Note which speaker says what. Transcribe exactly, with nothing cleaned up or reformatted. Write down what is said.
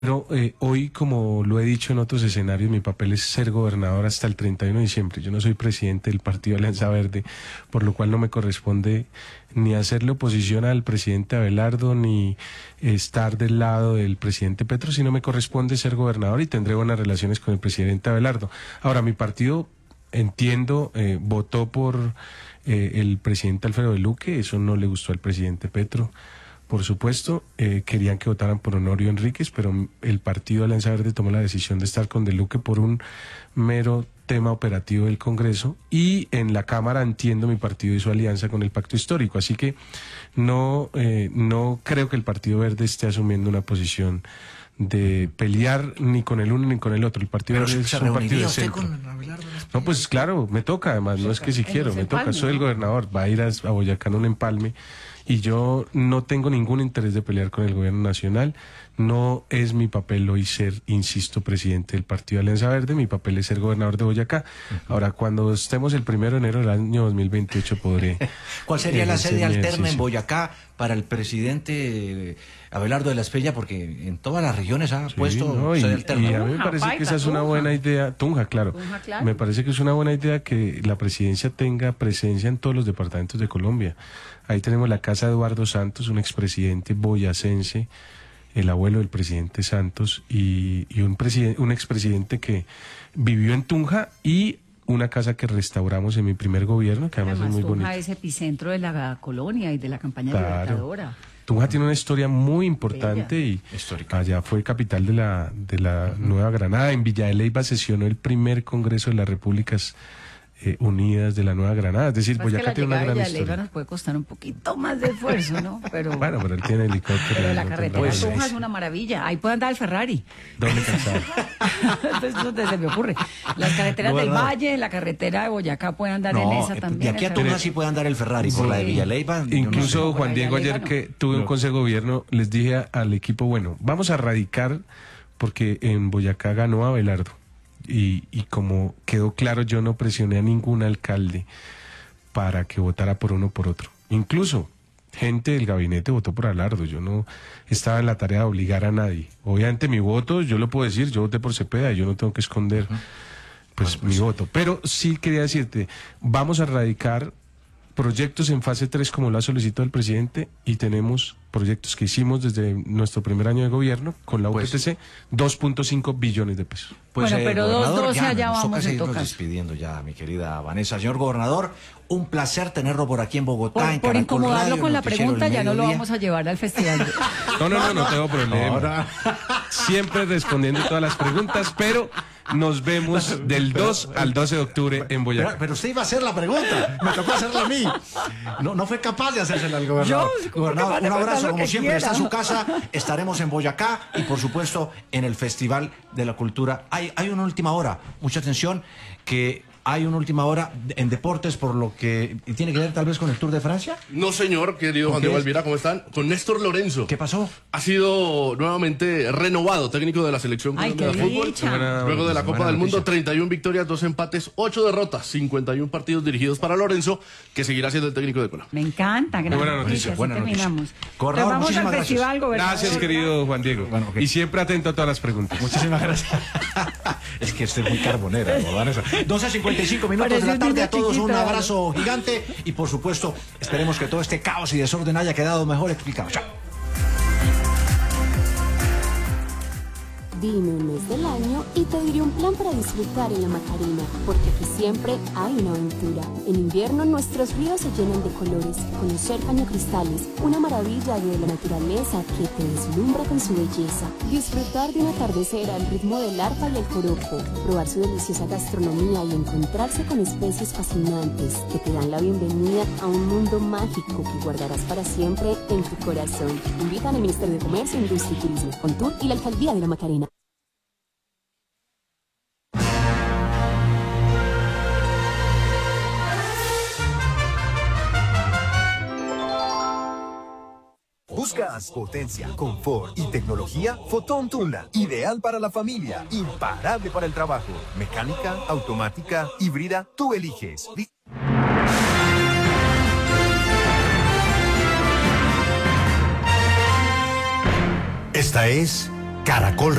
Speaker 1: Pero eh, hoy, como lo he dicho en otros escenarios, mi papel es ser gobernador hasta el treinta y uno de diciembre. Yo no soy presidente del Partido Alianza Verde, por lo cual no me corresponde ni hacerle oposición al presidente Abelardo, ni estar del lado del presidente Petro, sino me corresponde ser gobernador y tendré buenas relaciones con el presidente Abelardo. Ahora, mi partido, entiendo, eh, votó por eh, el presidente Alfredo Luque, eso no le gustó al presidente Petro. Por supuesto, eh, querían que votaran por Honorio Enríquez, pero el partido Alianza Verde tomó la decisión de estar con De Luque por un mero tema operativo del Congreso, y en la Cámara, entiendo, mi partido hizo alianza con el Pacto Histórico, así que no, eh, no creo que el Partido Verde esté asumiendo una posición de pelear ni con el uno ni con el otro. El Partido
Speaker 2: Pero
Speaker 1: Verde
Speaker 2: se
Speaker 1: es un partido de
Speaker 2: usted
Speaker 1: centro.
Speaker 2: con Abelardo Las
Speaker 1: No, pues claro, me toca, además, no es que si quiero, me toca, soy el gobernador, va a ir a, a Boyacá en un empalme, y yo no tengo ningún interés de pelear con el gobierno nacional. No es mi papel hoy ser, insisto, presidente del Partido Alianza Verde, mi papel es ser gobernador de Boyacá. Uh-huh. Ahora, cuando estemos el primero de enero del año dos mil veintiocho podré...
Speaker 2: ¿Cuál sería la sede alterna en Boyacá para el presidente Abelardo de la Espriella? Porque en todas las regiones ha sí, puesto
Speaker 1: no,
Speaker 2: sede
Speaker 1: y,
Speaker 2: alterna.
Speaker 1: Y a mí me parece Tunja, que esa es una Tunja. buena idea. Tunja, claro. Tunja, claro. Me parece que es una buena idea que la presidencia tenga presencia en todos los departamentos de Colombia. Ahí tenemos la casa de Eduardo Santos, un expresidente boyacense, el abuelo del presidente Santos, y, y un, un expresidente que vivió en Tunja, y una casa que restauramos en mi primer gobierno, que además, además es muy bonita.
Speaker 3: Tunja es epicentro de la colonia y de la campaña claro. libertadora.
Speaker 1: Tunja tiene una historia muy importante Bella. y Histórica. Allá fue capital de la, de la uh-huh. Nueva Granada. En Villa de Leyva sesionó el primer Congreso de las Repúblicas Eh, Unidas de la Nueva Granada, es decir,
Speaker 3: pues
Speaker 1: Boyacá tiene una gran historia.
Speaker 3: Leyva nos puede costar un poquito más de esfuerzo, ¿no? Pero
Speaker 1: bueno, pero él tiene helicóptero.
Speaker 3: Pero la carretera Tunja es una maravilla, ahí puede andar el Ferrari.
Speaker 1: ¿Dónde cansar?
Speaker 3: Entonces, no se me ocurre. Las carreteras no, del verdad. Valle, la carretera de Boyacá puede andar no, en esa también.
Speaker 2: De aquí a Tunja sí puede andar el Ferrari, sí. por la de Villa Leyva.
Speaker 1: Incluso
Speaker 2: no sé.
Speaker 1: Juan Diego, ayer no. que tuve un consejo de gobierno, les dije al equipo, bueno, vamos a radicar, porque en Boyacá ganó Abelardo. Y, y como quedó claro, yo no presioné a ningún alcalde para que votara por uno o por otro. Incluso gente del gabinete votó por Abelardo. Yo no estaba en la tarea de obligar a nadie. Obviamente mi voto, yo lo puedo decir, yo voté por Cepeda y yo no tengo que esconder uh-huh. pues, bueno, pues mi voto. Pero sí quería decirte, vamos a radicar proyectos en fase tres como lo ha solicitado el presidente, y tenemos proyectos que hicimos desde nuestro primer año de gobierno con la U P T C, pues, dos punto cinco billones de pesos.
Speaker 2: Pues,
Speaker 3: bueno,
Speaker 2: eh,
Speaker 3: pero dos doce allá
Speaker 2: nos
Speaker 3: vamos
Speaker 2: toca
Speaker 3: a
Speaker 2: seguirnos despidiendo ya, mi querida Vanessa. Señor gobernador, un placer tenerlo por aquí en Bogotá.
Speaker 3: Por,
Speaker 2: en
Speaker 3: por incomodarlo con la pregunta, ya no lo vamos a llevar al festival.
Speaker 1: No, no, no, no tengo problema. Ahora. Siempre respondiendo todas las preguntas, pero nos vemos del dos al doce de octubre en Boyacá.
Speaker 2: Pero, pero usted iba a hacer la pregunta, me tocó hacerla a mí. No, no fue capaz de hacérsela al gobernador.
Speaker 3: Yo,
Speaker 2: gobernador, un abrazo, como siempre,
Speaker 3: quiera.
Speaker 2: está en su casa. Estaremos en Boyacá y, por supuesto, en el Festival de la Cultura. Hay, hay una última hora, mucha atención, que hay una última hora en deportes, por lo que tiene que ver tal vez con el Tour de Francia.
Speaker 4: No, señor, querido Juan Diego Alvira, ¿cómo están? Con Néstor Lorenzo.
Speaker 2: ¿Qué pasó?
Speaker 4: Ha sido nuevamente renovado técnico de la selección colombiana de fútbol.
Speaker 3: Buena,
Speaker 4: luego de la Copa del Mundo, treinta y una victorias, dos empates, ocho derrotas, cincuenta y uno partidos dirigidos para Lorenzo, que seguirá siendo el técnico de Colombia.
Speaker 3: Me encanta, gran
Speaker 1: buena noticia.
Speaker 3: Así
Speaker 1: buena
Speaker 3: terminamos.
Speaker 2: Gobernador,
Speaker 3: vamos al
Speaker 2: gracias.
Speaker 3: festival, gobernador.
Speaker 1: Gracias, querido Juan Diego. Bueno, okay. Y siempre atento a todas las preguntas.
Speaker 2: Muchísimas gracias. Es que estoy muy carbonera, ¿no? doce cincuenta y cinco minutos de la tarde. A todos un abrazo gigante y, por supuesto, esperemos que todo este caos y desorden haya quedado mejor explicado. Chao.
Speaker 5: Dime un mes del año y te diré un plan para disfrutar en la Macarena, porque aquí siempre hay una aventura. En invierno nuestros ríos se llenan de colores, conocer cañocristales, una maravilla de la naturaleza que te deslumbra con su belleza, disfrutar de un atardecer al ritmo del arpa y el joropo, probar su deliciosa gastronomía y encontrarse con especies fascinantes que te dan la bienvenida a un mundo mágico que guardarás para siempre en tu corazón. Invitan al Ministerio de Comercio, Industria y Turismo, Contur y la Alcaldía de la Macarena.
Speaker 6: ¿Buscas potencia, confort y tecnología? Fotón Tundra, ideal para la familia, imparable para el trabajo. Mecánica, automática, híbrida, tú eliges. Esta es Caracol